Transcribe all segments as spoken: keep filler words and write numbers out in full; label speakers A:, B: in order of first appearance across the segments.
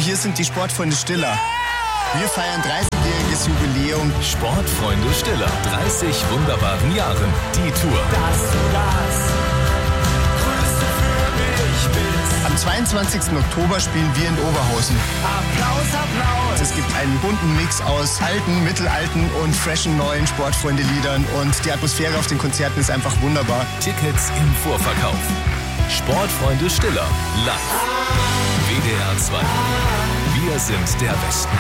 A: hier sind die Sportfreunde Stiller. Wir feiern dreißigjähriges Jubiläum.
B: Sportfreunde Stiller, dreißig wunderbaren Jahren. Die Tour.
C: Dass du das Größte für mich bist.
A: Am zweiundzwanzigsten Oktober spielen wir in Oberhausen.
C: Applaus, Applaus.
A: Es gibt einen bunten Mix aus alten, mittelalten und freshen neuen Sportfreunde-Liedern. Und die Atmosphäre auf den Konzerten ist einfach wunderbar.
B: Tickets im Vorverkauf. Sportfreunde Stiller, live. W D R zwei. Wir sind der Westen.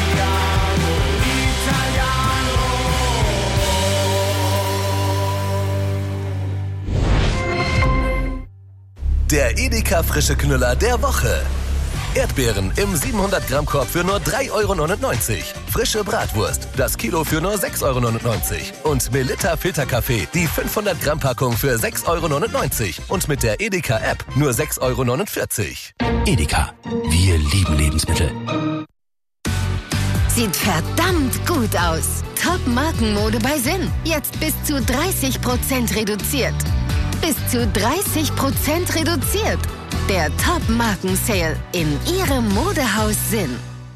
B: Der Edeka Frische Knüller der Woche. Erdbeeren im siebenhundert Gramm Korb für nur drei Euro neunundneunzig. Frische Bratwurst, das Kilo für nur sechs Euro neunundneunzig. Und Melitta Filterkaffee, die fünfhundert Gramm Packung für sechs Euro neunundneunzig. Und mit der Edeka App nur sechs Euro neunundvierzig.
D: Edeka, wir lieben Lebensmittel.
E: Sieht verdammt gut aus. Top-Markenmode bei Sinn. Jetzt bis zu dreißig Prozent reduziert. Bis zu dreißig Prozent reduziert. Der Top-Marken-Sale in Ihrem Modehaus Sinn.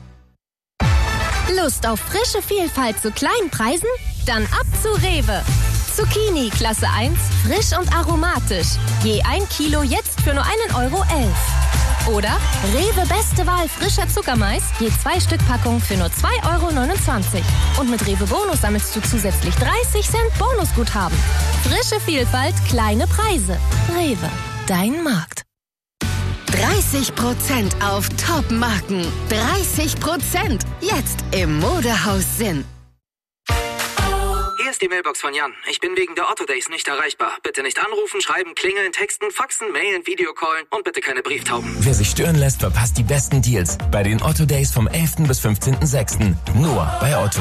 F: Lust auf frische Vielfalt zu kleinen Preisen? Dann ab zu Rewe. Zucchini Klasse eins, frisch und aromatisch. Je ein Kilo jetzt für nur einen Euro elf. Oder Rewe Beste Wahl frischer Zuckermais, je zwei Stück Packung für nur zwei Euro neunundzwanzig. Und mit Rewe Bonus sammelst du zusätzlich dreißig Cent Bonusguthaben. Frische Vielfalt, kleine Preise. Rewe, dein Markt.
E: dreißig Prozent auf Top-Marken. dreißig Prozent. Jetzt im Modehaus Sinn.
G: Hier ist die Mailbox von Jan. Ich bin wegen der Otto Days nicht erreichbar. Bitte nicht anrufen, schreiben, klingeln, texten, faxen, mailen, Videocallen und bitte keine Brieftauben.
D: Wer sich stören lässt, verpasst die besten Deals bei den Otto Days vom elften bis fünfzehnten sechsten Nur bei Otto.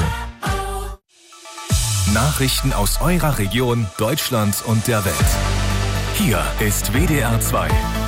B: Nachrichten aus eurer Region, Deutschland und der Welt. Hier ist W D R zwei.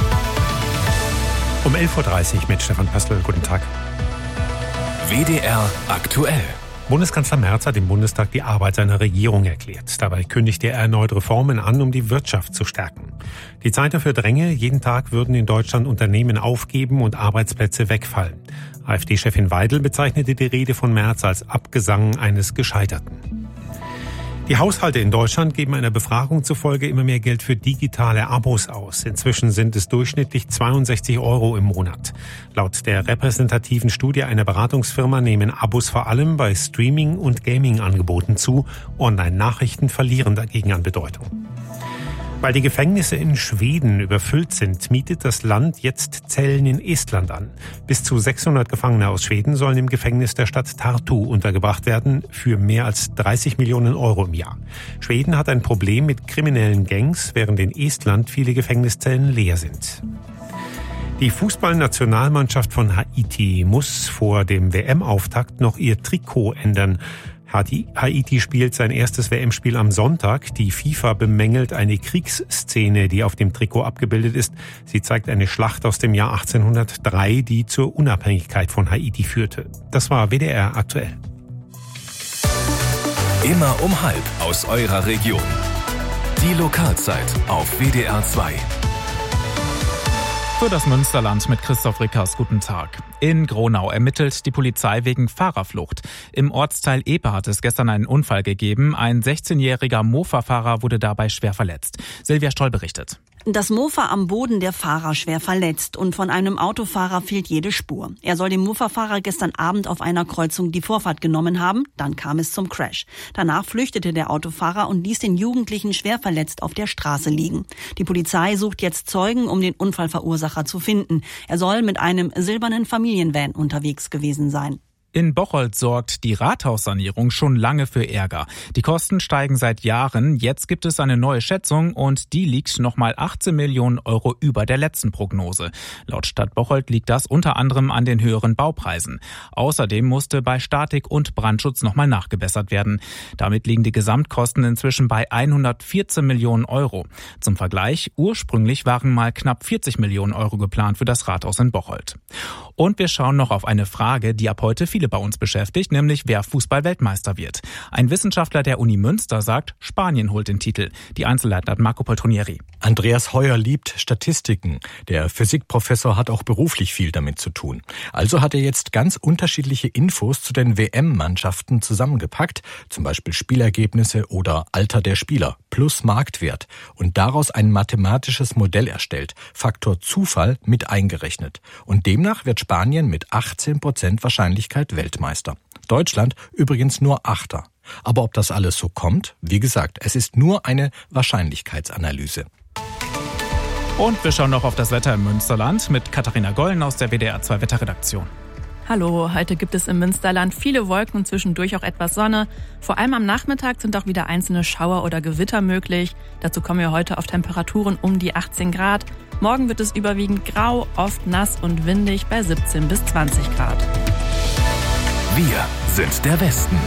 H: Um elf Uhr dreißig mit Stefan Pastl. Guten Tag.
B: W D R aktuell.
H: Bundeskanzler Merz hat im Bundestag die Arbeit seiner Regierung erklärt. Dabei kündigte er erneut Reformen an, um die Wirtschaft zu stärken. Die Zeit dafür dränge, jeden Tag würden in Deutschland Unternehmen aufgeben und Arbeitsplätze wegfallen. AfD-Chefin Weidel bezeichnete die Rede von Merz als Abgesang eines Gescheiterten. Die Haushalte in Deutschland geben einer Befragung zufolge immer mehr Geld für digitale Abos aus. Inzwischen sind es durchschnittlich zweiundsechzig Euro im Monat. Laut der repräsentativen Studie einer Beratungsfirma nehmen Abos vor allem bei Streaming- und Gaming-Angeboten zu. Online-Nachrichten verlieren dagegen an Bedeutung. Weil die Gefängnisse in Schweden überfüllt sind, mietet das Land jetzt Zellen in Estland an. Bis zu sechshundert Gefangene aus Schweden sollen im Gefängnis der Stadt Tartu untergebracht werden, für mehr als dreißig Millionen Euro im Jahr. Schweden hat ein Problem mit kriminellen Gangs, während in Estland viele Gefängniszellen leer sind. Die Fußballnationalmannschaft von Haiti muss vor dem W M-Auftakt noch ihr Trikot ändern. Haiti spielt sein erstes W M-Spiel am Sonntag. Die FIFA bemängelt eine Kriegsszene, die auf dem Trikot abgebildet ist. Sie zeigt eine Schlacht aus dem Jahr achtzehnhundertdrei, die zur Unabhängigkeit von Haiti führte. Das war W D R aktuell.
B: Immer um halb aus eurer Region. Die Lokalzeit auf W D R zwei.
I: Für das Münsterland mit Christoph Rickers. Guten Tag. In Gronau ermittelt die Polizei wegen Fahrerflucht. Im Ortsteil Epe hat es gestern einen Unfall gegeben. Ein sechzehnjähriger Mofa-Fahrer wurde dabei schwer verletzt. Silvia Stoll berichtet.
J: Das Mofa am Boden, der Fahrer schwer verletzt, und von einem Autofahrer fehlt jede Spur. Er soll dem Mofa-Fahrer gestern Abend auf einer Kreuzung die Vorfahrt genommen haben, dann kam es zum Crash. Danach flüchtete der Autofahrer und ließ den Jugendlichen schwer verletzt auf der Straße liegen. Die Polizei sucht jetzt Zeugen, um den Unfallverursacher zu finden. Er soll mit einem silbernen Familienvan unterwegs gewesen sein.
I: In Bocholt sorgt die Rathaussanierung schon lange für Ärger. Die Kosten steigen seit Jahren. Jetzt gibt es eine neue Schätzung und die liegt nochmal achtzehn Millionen Euro über der letzten Prognose. Laut Stadt Bocholt liegt das unter anderem an den höheren Baupreisen. Außerdem musste bei Statik und Brandschutz nochmal nachgebessert werden. Damit liegen die Gesamtkosten inzwischen bei hundertvierzehn Millionen Euro. Zum Vergleich, ursprünglich waren mal knapp vierzig Millionen Euro geplant für das Rathaus in Bocholt. Und wir schauen noch auf eine Frage, die ab heute viele viele bei uns beschäftigt, nämlich wer Fußball-Weltmeister wird. Ein Wissenschaftler der Uni Münster sagt, Spanien holt den Titel. Die Einzelheiten hat Marco Poltronieri.
K: Andreas Heuer liebt Statistiken. Der Physikprofessor hat auch beruflich viel damit zu tun. Also hat er jetzt ganz unterschiedliche Infos zu den W M-Mannschaften zusammengepackt, zum Beispiel Spielergebnisse oder Alter der Spieler plus Marktwert und daraus ein mathematisches Modell erstellt, Faktor Zufall mit eingerechnet. Und demnach wird Spanien mit achtzehn Prozent Wahrscheinlichkeit Weltmeister. Deutschland übrigens nur Achter. Aber ob das alles so kommt? Wie gesagt, es ist nur eine Wahrscheinlichkeitsanalyse.
I: Und wir schauen noch auf das Wetter im Münsterland mit Katharina Gollen aus der W D R zwei Wetterredaktion.
L: Hallo, heute gibt es im Münsterland viele Wolken und zwischendurch auch etwas Sonne. Vor allem am Nachmittag sind auch wieder einzelne Schauer oder Gewitter möglich. Dazu kommen wir heute auf Temperaturen um die achtzehn Grad. Morgen wird es überwiegend grau, oft nass und windig bei siebzehn bis zwanzig Grad.
B: Wir sind der Westen.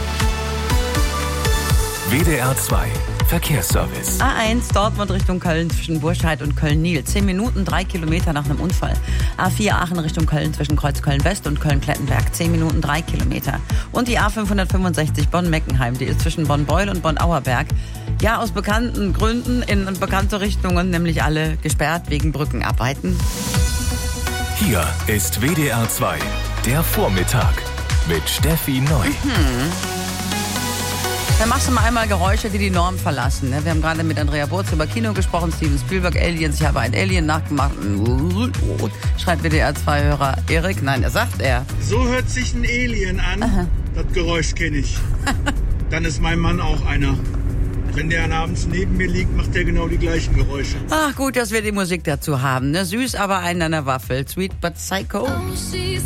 B: W D R zwei Verkehrsservice.
M: A eins Dortmund Richtung Köln zwischen Burscheid und Köln-Nil. Zehn Minuten, drei Kilometer nach einem Unfall. A vier Aachen Richtung Köln zwischen Kreuzköln-West und Köln-Klettenberg. Zehn Minuten, drei Kilometer. Und die A fünfhundertfünfundsechzig Bonn-Meckenheim. Die ist zwischen Bonn-Beul und Bonn-Auerberg. Ja, aus bekannten Gründen in bekannte Richtungen, nämlich alle gesperrt wegen Brückenarbeiten.
B: Hier ist W D R zwei, der Vormittag mit Steffi Neu.
M: Mhm. Dann machst du mal einmal Geräusche, die die Norm verlassen. Wir haben gerade mit Andrea Burz über Kino gesprochen, Steven Spielberg, Aliens. Ich habe ein Alien nachgemacht. Schreibt W D R zwei-Hörer Erik. Nein, er sagt er.
N: So hört sich ein Alien an. Aha. Das Geräusch kenne ich. Dann ist mein Mann auch einer. Wenn der abends neben mir liegt, macht der genau die gleichen Geräusche.
M: Ach gut, dass wir die Musik dazu haben. Ne? Süß, aber einen an der Waffel. Sweet but Psycho.
C: Oh, she's